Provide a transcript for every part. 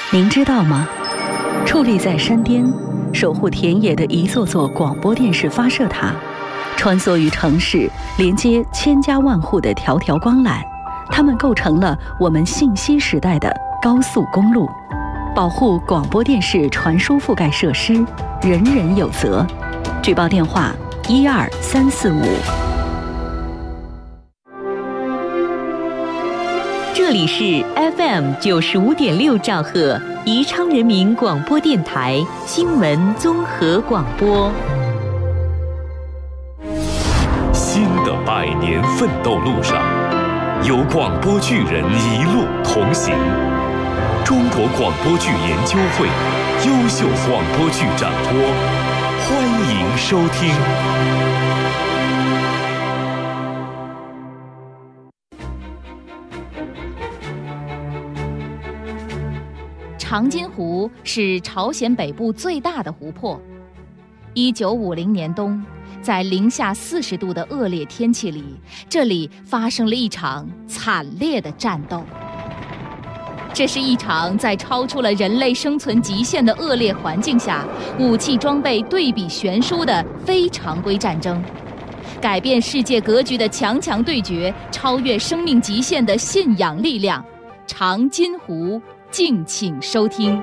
您知道吗？矗立在山巅，守护田野的一座座广播电视发射塔，穿梭于城市，连接千家万户的条条光缆，它们构成了我们信息时代的高速公路。保护广播电视传输覆盖设施，人人有责。举报电话12345。 这里是 FM 95.6兆赫，宜昌人民广播电台新闻综合广播。 新的100年奋斗路上，有广播剧人一路同行。中国广播剧研究会优秀广播剧展播，欢迎收听。 长津湖是朝鲜北部最大的湖泊。1950年冬，在零下40度的恶劣天气里，这里发生了一场惨烈的战斗。这是一场在超出了人类生存极限的恶劣环境下，武器装备对比悬殊的非常规战争，改变世界格局的强强对决，超越生命极限的信仰力量。长津湖，敬请收听。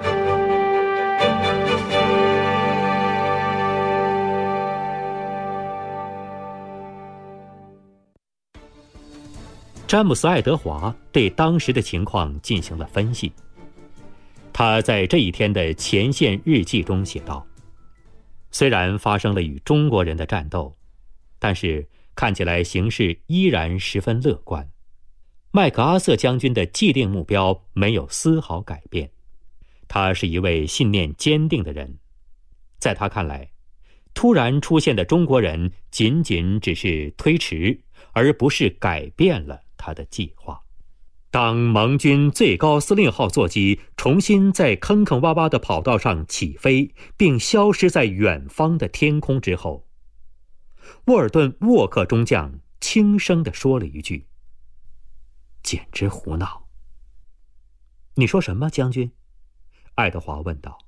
詹姆斯·爱德华对当时的情况进行了分析。他在这一天的前线日记中写道：虽然发生了与中国人的战斗，但是看起来形势依然十分乐观。麦克阿瑟将军的既定目标没有丝毫改变。他是一位信念坚定的人。在他看来，突然出现的中国人仅仅只是推迟，而不是改变了他的计划。当盟军最高司令号座机重新在坑坑洼洼的跑道上起飞，并消失在远方的天空之后，沃尔顿·沃克中将轻声地说了一句：简直胡闹。你说什么，将军？爱德华问道。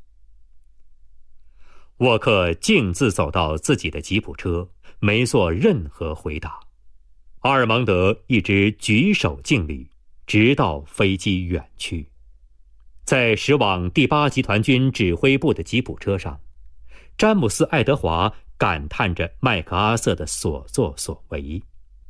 沃克径自走到自己的吉普车，没做任何回答。阿尔蒙德一直举手敬礼，直到飞机远去。在驶往第8集团军指挥部的吉普车上，詹姆斯·爱德华感叹着麦克阿瑟的所作所为。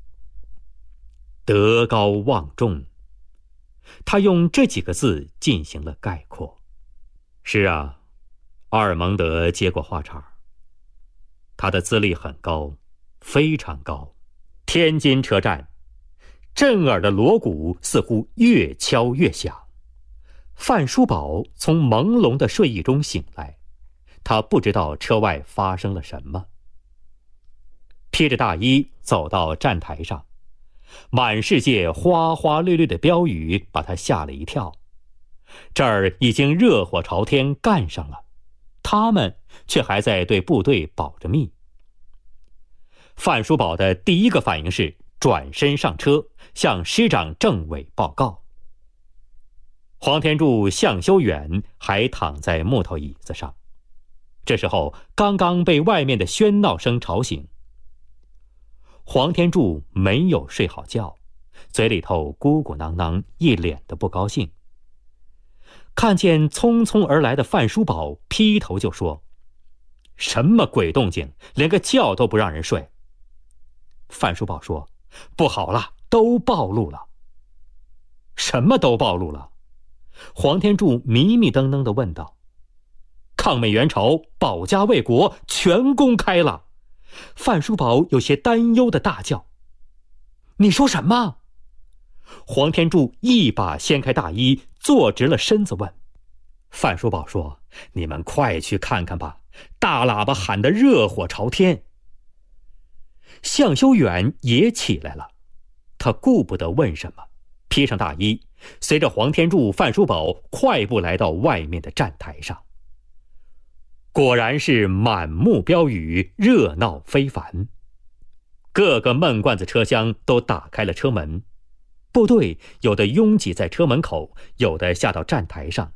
德高望重，他用这几个字进行了概括。是啊，阿尔蒙德接过话茬，他的资历很高，非常高。天津车站，震耳的锣鼓似乎越敲越响。范书宝从朦胧的睡意中醒来，他不知道车外发生了什么。披着大衣走到站台上，满世界花花绿绿的标语把他吓了一跳。这儿已经热火朝天干上了，他们却还在对部队保着密。范书宝的第一个反应是转身上车，向师长政委报告。黄天柱、向修远还躺在木头椅子上，这时候刚刚被外面的喧闹声吵醒。黄天柱没有睡好觉，嘴里头咕咕囔囔，一脸的不高兴。看见匆匆而来的范书宝，劈头就说：什么鬼动静，连个觉都不让人睡。范书宝说：不好了，都暴露了。什么都暴露了？黄天柱迷迷瞪瞪地问道。抗美援朝、保家卫国全公开了。范书宝有些担忧地大叫：你说什么？黄天柱一把掀开大衣，坐直了身子问。范书宝说：你们快去看看吧，大喇叭喊得热火朝天。向修远也起来了，他顾不得问什么，披上大衣，随着黄天柱、范书宝快步来到外面的站台上。果然是满目标语，热闹非凡。各个闷罐子车厢都打开了车门，部队有的拥挤在车门口，有的下到站台上，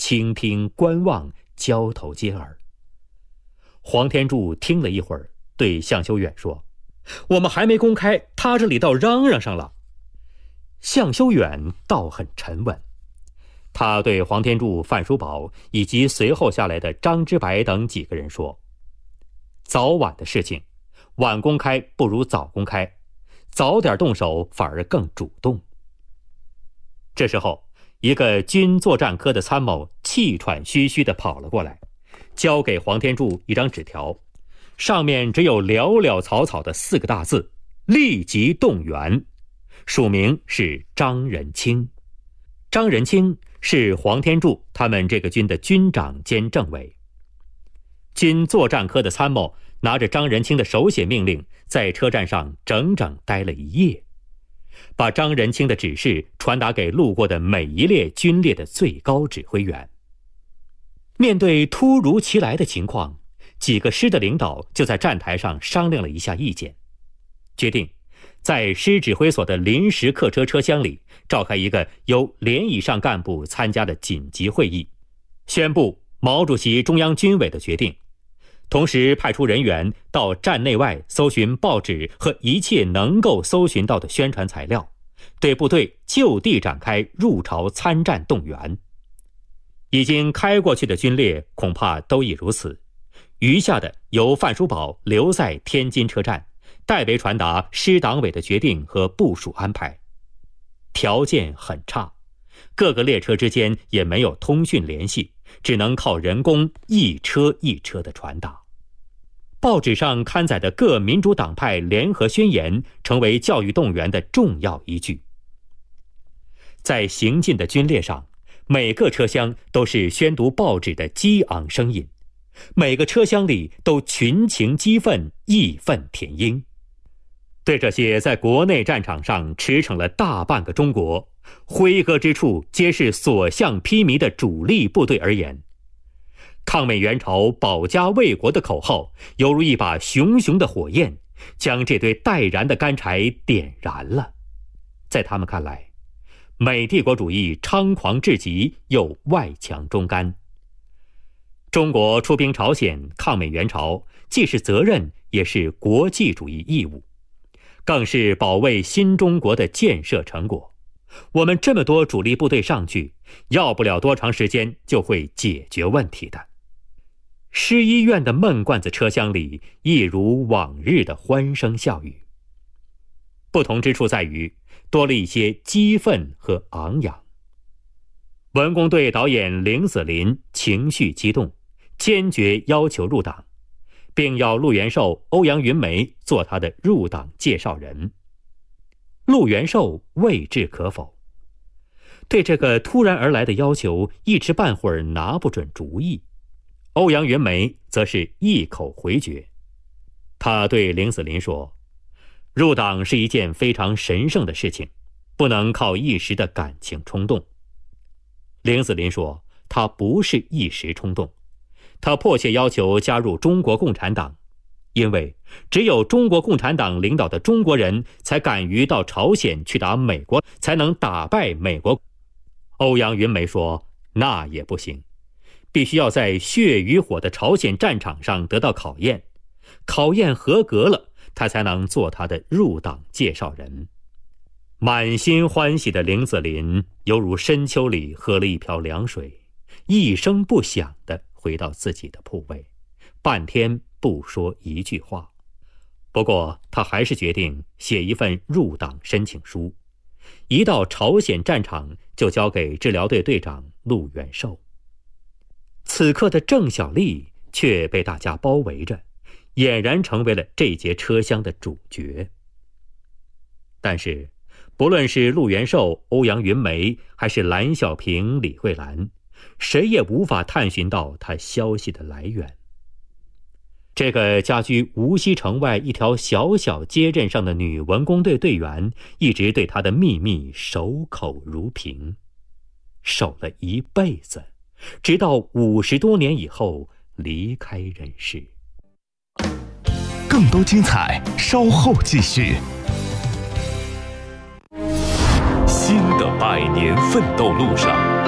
倾听观望，交头接耳。黄天柱听了一会儿，对向修远说：“我们还没公开，他这里倒嚷嚷上了。”向修远倒很沉稳，他对黄天柱、范叔宝以及随后下来的张之白等几个人说：“早晚的事情，晚公开不如早公开，早点动手反而更主动。”这时候，一个军作战科的参谋气喘吁吁地跑了过来，交给黄天柱一张纸条，上面只有寥寥草草的4个大字：“立即动员。”署名是张仁清。张仁清是黄天柱他们这个军的军长兼政委。军作战科的参谋拿着张仁清的手写命令，在车站上整整待了1夜，把张仁清的指示传达给路过的每一列军列的最高指挥员。面对突如其来的情况，几个师的领导就在站台上商量了一下意见，决定在师指挥所的临时客车车厢里召开一个由连以上干部参加的紧急会议，宣布毛主席中央军委的决定，同时派出人员到站内外搜寻报纸和一切能够搜寻到的宣传材料，对部队就地展开入朝参战动员。已经开过去的军列恐怕都已如此，余下的由范叔宝留在天津车站，代为传达师党委的决定和部署安排。条件很差，各个列车之间也没有通讯联系，只能靠人工一车一车的传达。报纸上刊载的各民主党派联合宣言成为教育动员的重要依据。在行进的军列上，每个车厢都是宣读报纸的激昂声音，每个车厢里都群情激愤，义愤填膺。对这些在国内战场上驰骋了大半个中国，挥戈之处皆是所向披靡的主力部队而言，抗美援朝、保家卫国的口号犹如一把熊熊的火焰，将这堆待燃的干柴点燃了。在他们看来，美帝国主义猖狂至极，又外强中干。中国出兵朝鲜抗美援朝，既是责任，也是国际主义义务，更是保卫新中国的建设成果。我们这么多主力部队上去，要不了多长时间就会解决问题的。师医院的闷罐子车厢里，一如往日的欢声笑语。不同之处在于，多了一些激愤和昂扬。文工队导演林子霖情绪激动，坚决要求入党，并要陆元寿、欧阳云梅做他的入党介绍人。陆元寿未置可否，对这个突然而来的要求一时半会儿拿不准主意。欧阳云梅则是一口回绝。他对林子霖说，入党是一件非常神圣的事情，不能靠一时的感情冲动。林子霖说，他不是一时冲动，他迫切要求加入中国共产党，因为只有中国共产党领导的中国人才敢于到朝鲜去打美国，才能打败美国。欧阳云梅说，那也不行，必须要在血与火的朝鲜战场上得到考验，考验合格了，他才能做他的入党介绍人。满心欢喜的林子霖犹如深秋里喝了一瓢凉水，一声不响地回到自己的铺位，半天不说一句话。不过他还是决定写一份入党申请书，一到朝鲜战场就交给治疗队队长陆元寿。此刻的郑小丽却被大家包围着，俨然成为了这节车厢的主角。但是不论是陆元寿、欧阳云梅，还是蓝小平、李慧兰，谁也无法探寻到他消息的来源。这个家居无锡城外一条小小街镇上的女文工队队员，一直对他的秘密守口如瓶，守了一辈子，直到50多年以后离开人世。 更多精彩稍后继续。 新的100年奋斗路上，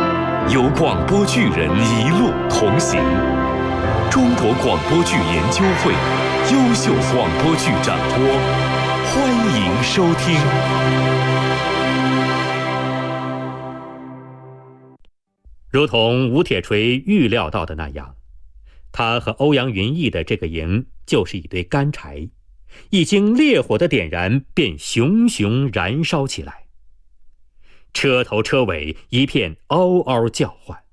有广播剧人一路同行。中国广播剧研究会优秀广播剧展播，欢迎收听。 如同吴铁锤预料到的那样，他和欧阳云逸的这个营就是一堆干柴，一经烈火的点燃，便熊熊燃烧起来。车头车尾一片嗷嗷叫唤。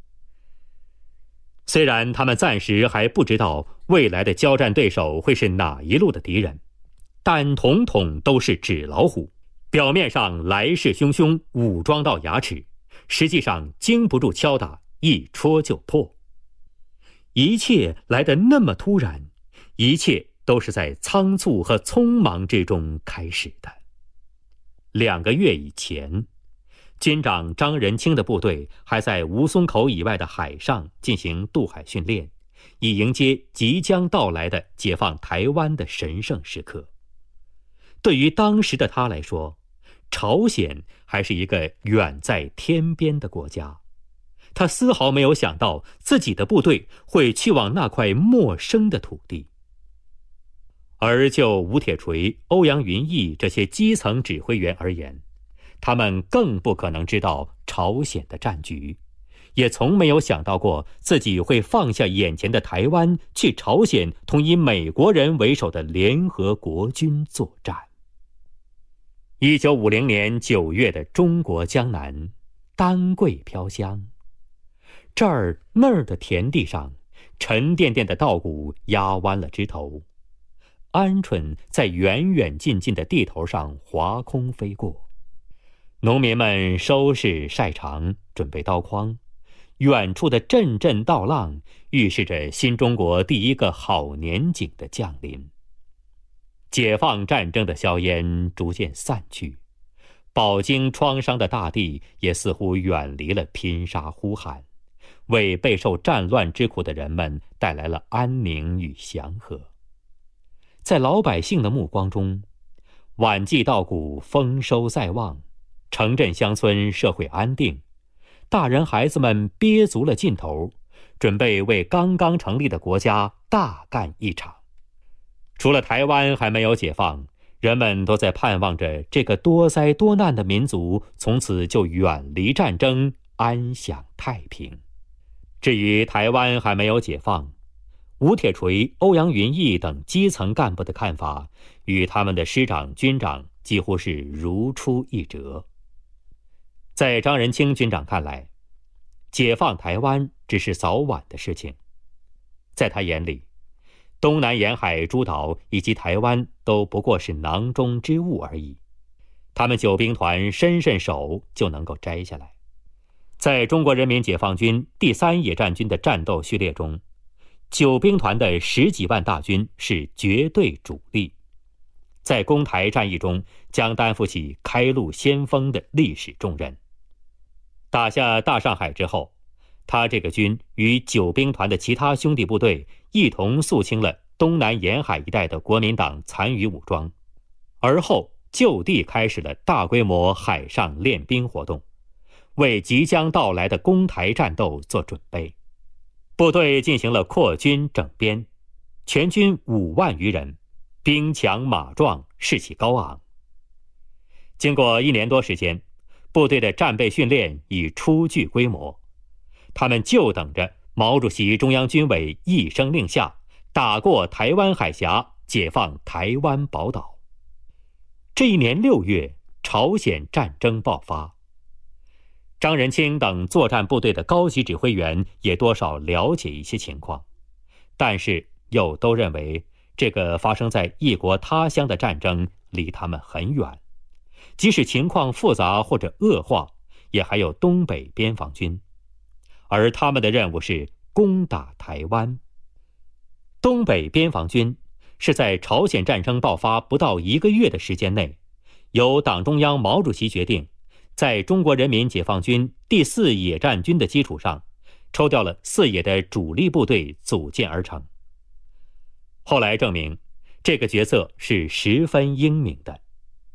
虽然他们暂时还不知道未来的交战对手会是哪一路的敌人，但统统都是纸老虎，表面上来势汹汹，武装到牙齿，实际上经不住敲打，一戳就破。一切来得那么突然，一切都是在仓促和匆忙之中开始的。2个月以前，军长张仁清的部队还在吴淞口以外的海上进行渡海训练，以迎接即将到来的解放台湾的神圣时刻。对于当时的他来说，朝鲜还是一个远在天边的国家，他丝毫没有想到自己的部队会去往那块陌生的土地。而就吴铁锤、欧阳云逸这些基层指挥员而言，他们更不可能知道朝鲜的战局，也从没有想到过自己会放下眼前的台湾，去朝鲜同以美国人为首的联合国军作战。1950年9月的中国江南，丹桂飘香，这儿那儿的田地上，沉甸甸的稻谷压弯了枝头，鹌鹑在远远近近的地头上划空飞过。农民们收拾晒场，准备刀筐，远处的阵阵稻浪预示着新中国第一个好年景的降临。解放战争的硝烟逐渐散去，饱经创伤的大地也似乎远离了拼杀呼喊，为备受战乱之苦的人们带来了安宁与祥和。在老百姓的目光中，晚季稻谷丰收在望，城镇乡村社会安定，大人孩子们憋足了劲头，准备为刚刚成立的国家大干一场。除了台湾还没有解放，人们都在盼望着这个多灾多难的民族从此就远离战争，安享太平。至于台湾还没有解放，吴铁锤、欧阳云逸等基层干部的看法与他们的师长军长几乎是如出一辙。在张仁清军长看来，解放台湾只是早晚的事情。在他眼里，东南沿海诸岛以及台湾都不过是囊中之物而已，他们9兵团伸伸手就能够摘下来。在中国人民解放军第3野战军的战斗序列中，9兵团的10几万大军是绝对主力，在攻台战役中将担负起开路先锋的历史重任。打下大上海之后，他这个军与9兵团的其他兄弟部队一同肃清了东南沿海一带的国民党残余武装，而后就地开始了大规模海上练兵活动，为即将到来的攻台战斗做准备。部队进行了扩军整编，全军5万余人，兵强马壮，士气高昂。经过1年多时间，部队的战备训练已初具规模，他们就等着毛主席中央军委一声令下，打过台湾海峡，解放台湾宝岛。这一年6月，朝鲜战争爆发。张仁清等作战部队的高级指挥员也多少了解一些情况，但是又都认为这个发生在异国他乡的战争离他们很远，即使情况复杂或者恶化，也还有东北边防军，而他们的任务是攻打台湾。东北边防军是在朝鲜战争爆发不到1个月的时间内，由党中央毛主席决定，在中国人民解放军第4野战军的基础上，抽调了4野的主力部队组建而成。后来证明，这个决策是十分英明的。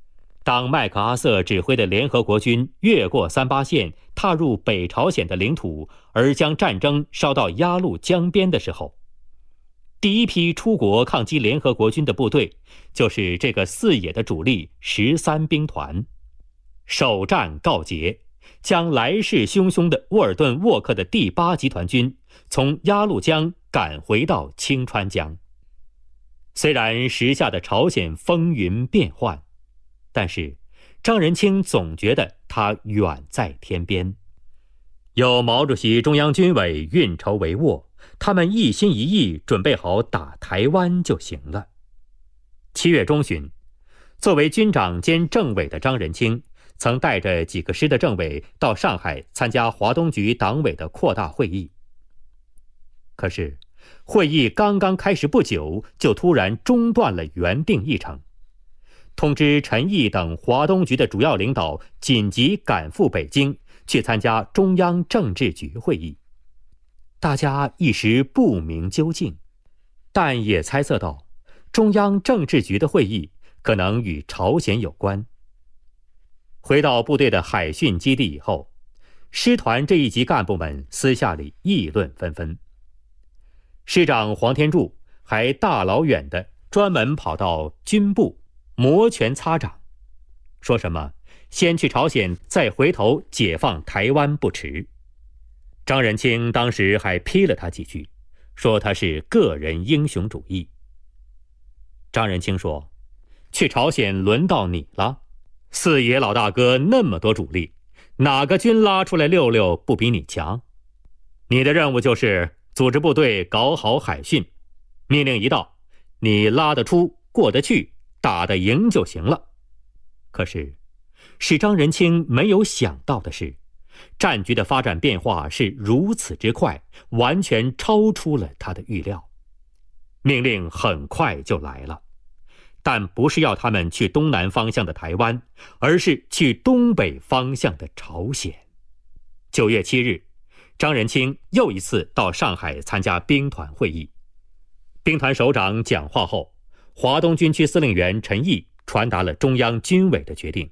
当麦克阿瑟指挥的联合国军越过三八线，踏入北朝鲜的领土，而将战争烧到鸭绿江边的时候，第一批出国抗击联合国军的部队，就是这个四野的主力13兵团。首战告捷，将来势汹汹的沃尔顿沃克的第8集团军从鸭绿江赶回到清川江。虽然时下的朝鲜风云变幻，但是张人清总觉得他远在天边。有毛主席中央军委运筹帷幄，他们一心一意准备好打台湾就行了。7月中旬，作为军长兼政委的张人清曾带着几个师的政委到上海参加华东局党委的扩大会议。可是会议刚刚开始不久，就突然中断了原定议程，通知陈毅等华东局的主要领导紧急赶赴北京，去参加中央政治局会议。大家一时不明究竟，但也猜测到中央政治局的会议可能与朝鲜有关。回到部队的海训基地以后，师团这一级干部们私下里议论纷纷。师长黄天柱还大老远的专门跑到军部摩拳擦掌，说什么先去朝鲜再回头解放台湾不迟。张人清当时还批了他几句，说他是个人英雄主义。张人清说，去朝鲜轮到你了，四野老大哥那么多主力，哪个军拉出来溜溜不比你强？你的任务就是组织部队搞好海训，命令一到，你拉得出过得去，打得赢就行了。可是使张人清没有想到的是，战局的发展变化是如此之快，完全超出了他的预料。命令很快就来了，但不是要他们去东南方向的台湾，而是去东北方向的朝鲜。9月7日，张人清又一次到上海参加兵团会议。兵团首长讲话后，华东军区司令员陈毅传达了中央军委的决定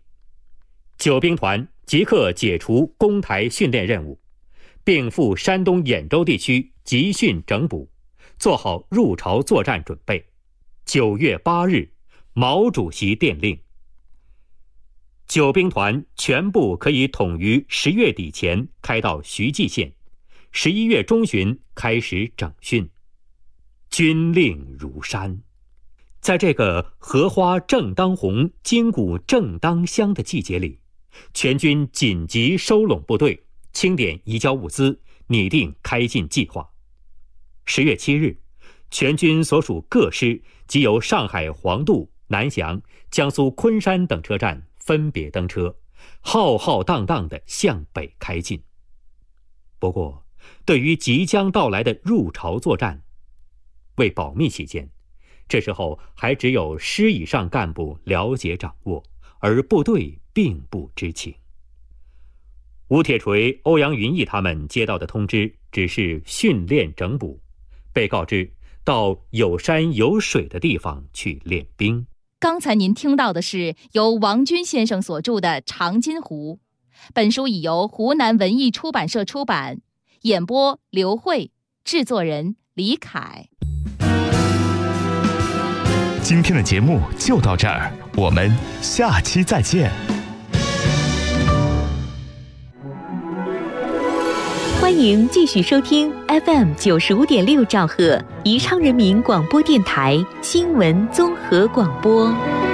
，9兵团即刻解除攻台训练任务，并赴山东兖州地区集训整补，做好入朝作战准备。9月8日，毛主席电令，9兵团全部可以统于10月底前开到徐记县，11月中旬开始整训。军令如山。在这个荷花正当红、筋骨正当香的季节里，全军紧急收拢部队，清点移交物资，拟定开进计划。10月7日，全军所属各师即由上海黄渡、南翔、江苏昆山等车站分别登车，浩浩荡荡地向北开进。不过，对于即将到来的入朝作战，为保密起见，这时候还只有师以上干部了解掌握，而部队并不知情。吴铁锤、欧阳云逸他们接到的通知只是训练整补，被告知到有山有水的地方去练兵。 刚才您听到的是由王军先生所著的《长津湖》，本书已由湖南文艺出版社出版，演播刘慧，制作人李凯。 今天的节目就到这儿，我们下期再见。 欢迎继续收听 FM 95.6兆赫宜昌人民广播电台新闻综合广播。